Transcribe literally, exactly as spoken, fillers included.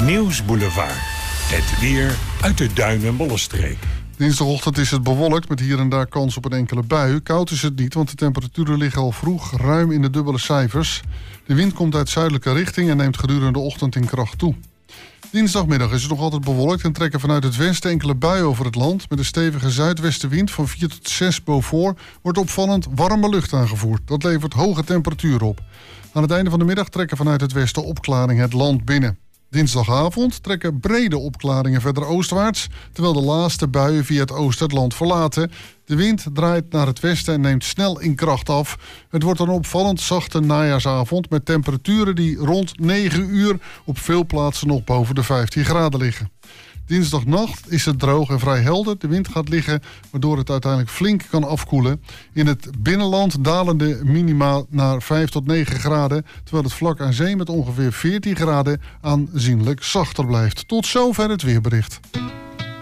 Nieuwsboulevard. Het weer uit de Duin- en Bollenstreek. Dinsdagochtend is het bewolkt met hier en daar kans op een enkele bui. Koud is het niet, want de temperaturen liggen al vroeg ruim in de dubbele cijfers. De wind komt uit zuidelijke richting en neemt gedurende de ochtend in kracht toe. Dinsdagmiddag is het nog altijd bewolkt en trekken vanuit het westen enkele buien over het land. Met een stevige zuidwestenwind van vier tot zes Beaufort wordt opvallend warme lucht aangevoerd. Dat levert hoge temperaturen op. Aan het einde van de middag trekken vanuit het westen opklaringen het land binnen. Dinsdagavond trekken brede opklaringen verder oostwaarts, terwijl de laatste buien via het oosten het land verlaten. De wind draait naar het westen en neemt snel in kracht af. Het wordt een opvallend zachte najaarsavond met temperaturen die rond negen uur op veel plaatsen nog boven de vijftien graden liggen. Dinsdagnacht is het droog en vrij helder. De wind gaat liggen, waardoor het uiteindelijk flink kan afkoelen. In het binnenland dalen de minima naar vijf tot negen graden... terwijl het vlak aan zee met ongeveer veertien graden aanzienlijk zachter blijft. Tot zover het weerbericht.